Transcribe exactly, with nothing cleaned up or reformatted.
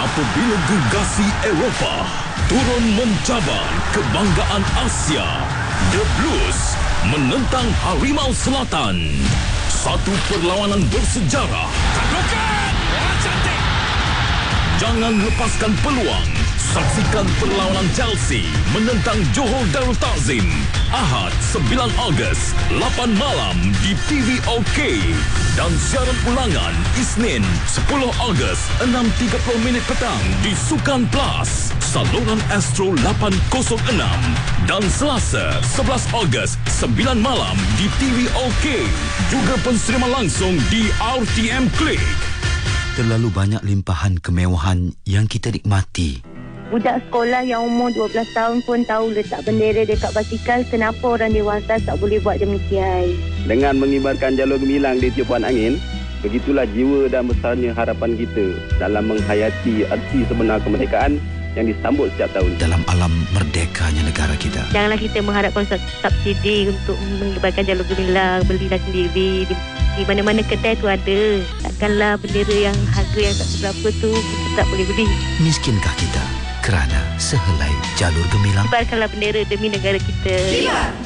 Apabila gegasi Eropah turun mencabar kebanggaan Asia, The Blues menentang Harimau Selatan. Satu perlawanan bersejarah. Taklukkan! Bola cantik! Jangan lepaskan peluang. Saksikan perlawanan Chelsea menentang Johor Darul Ta'zim. Ahad sembilan Ogos, lapan malam di T V OK. Dan siaran ulangan Isnin sepuluh Ogos, enam tiga puluh minit petang di Sukan Plus, saluran Astro lapan kosong enam. Dan Selasa sebelas Ogos, sembilan malam di T V OK. Juga penseriman langsung di R T M Click. Terlalu banyak limpahan kemewahan yang kita nikmati. Budak sekolah yang umur dua belas tahun pun tahu letak bendera dekat basikal. Kenapa orang dewasa tak boleh buat demikian? Dengan mengibarkan jalur gemilang di tiupan angin, begitulah jiwa dan besarnya harapan kita dalam menghayati arti sebenar kemerdekaan yang disambut setiap tahun. Dalam alam merdekanya negara kita. Janganlah kita mengharapkan subsidi untuk mengibarkan jalur gemilang. Belilah sendiri. Di, di mana-mana kedai tu ada. Takkanlah bendera yang harga yang tak seberapa tu kita tak boleh beli. Miskinkah kita kerana sehelai jalur gemilang? Kibarkanlah bendera demi negara kita. Kibar